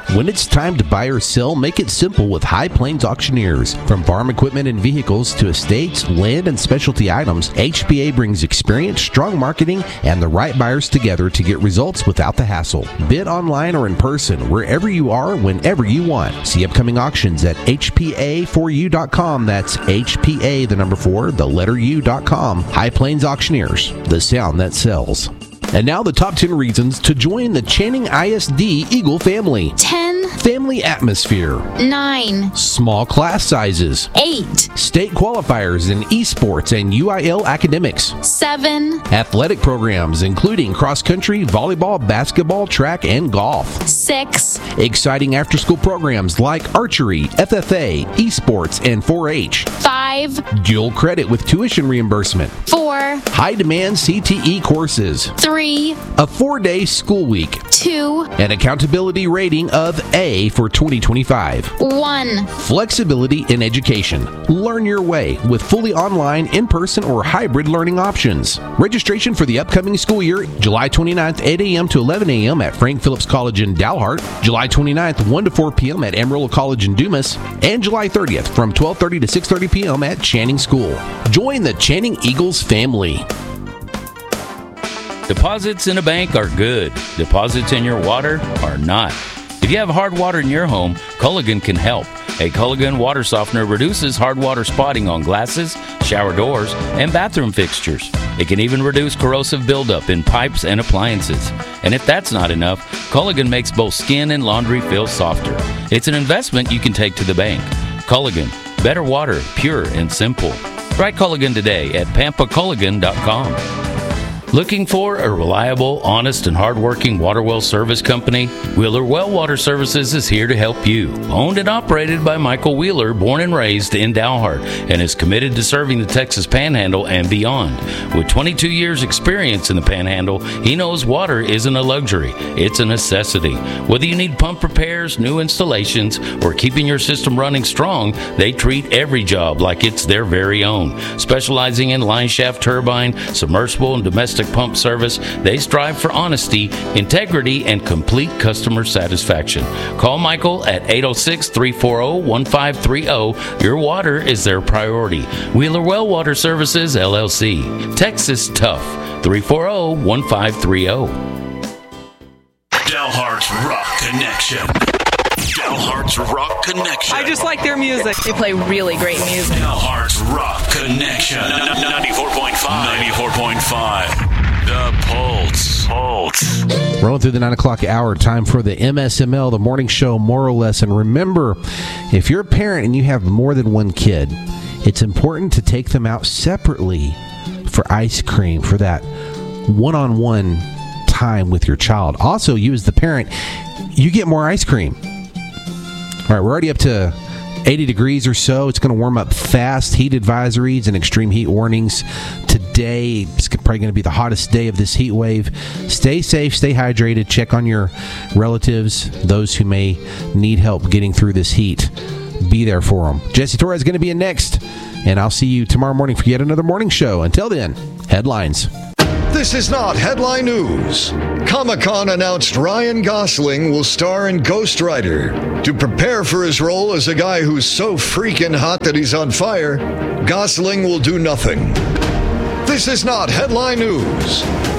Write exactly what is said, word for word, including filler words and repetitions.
When it's time to buy or sell, make it simple with High Plains Auctioneers. From farm equipment and vehicles to estates, land, and specialty items, H P A brings experience, strong marketing, and the right buyers together to get results without the hassle. Bid online or in person, wherever you are, whenever you want. See upcoming auctions at H P A four U dot com. That's H P A, the number four, the letter U dot com. High Plains Auctioneers, the sound that sells. And now the top ten reasons to join the Channing I S D Eagle family. ten. Family atmosphere. nine. Small class sizes. eight. State qualifiers in esports and U I L academics. seven. Athletic programs including cross-country, volleyball, basketball, track, and golf. six. Exciting after-school programs like archery, F F A, esports, and four H. five. Dual credit with tuition reimbursement. four. High-demand C T E courses. three. A four-day school week. two. An accountability rating of A for twenty twenty-five. one. Flexibility in education. Learn your way with fully online, in-person, or hybrid learning options. Registration for the upcoming school year, July twenty-ninth, eight a.m. to eleven a.m. at Frank Phillips College in Dalhart, July twenty-ninth, one to four p.m. at Amarillo College in Dumas, and July thirtieth from twelve thirty to six thirty p.m. at Channing School. Join the Channing Eagles family. Deposits in a bank are good. Deposits in your water are not. If you have hard water in your home, Culligan can help. A Culligan water softener reduces hard water spotting on glasses, shower doors, and bathroom fixtures. It can even reduce corrosive buildup in pipes and appliances. And if that's not enough, Culligan makes both skin and laundry feel softer. It's an investment you can take to the bank. Culligan, better water, pure and simple. Try Culligan today at pampa culligan dot com. Looking for a reliable, honest, and hardworking water well service company? Wheeler Well Water Services is here to help you. Owned and operated by Michael Wheeler, born and raised in Dalhart, and is committed to serving the Texas Panhandle and beyond. With twenty-two years experience in the Panhandle, he knows water isn't a luxury, it's a necessity. Whether you need pump repairs, new installations, or keeping your system running strong, they treat every job like it's their very own. Specializing in line shaft turbine, submersible, and domestic pump service, they strive for honesty, integrity, and complete customer satisfaction. Call Michael at eight oh six, three four oh, one five three oh. Your water is their priority. Wheeler Well Water Services, L L C. Texas Tough. three four oh, one five three oh. Dalhart's Rock Connection. Dalhart's Rock Connection. I just like their music. They play really great music. Dalhart's Rock Connection. ninety-four point five. ninety-four point five. The Pulse. Pulse. Rolling through the nine o'clock hour, time for the M S M L, the morning show moral lesson. Remember, if you're a parent and you have more than one kid, it's important to take them out separately for ice cream, for that one-on-one time with your child. Also, you as the parent, you get more ice cream. All right, we're already up to eighty degrees or so. It's going to warm up fast. Heat advisories and extreme heat warnings today. It's probably going to be the hottest day of this heat wave. Stay safe, stay hydrated. Check on your relatives, those who may need help getting through this heat. Be there for them. Jesse Torres is going to be in next, and I'll see you tomorrow morning for yet another morning show. Until then, headlines. This is not headline news. Comic-Con announced Ryan Gosling will star in Ghost Rider. To prepare for his role as a guy who's so freaking hot that he's on fire, Gosling will do nothing. This is not headline news.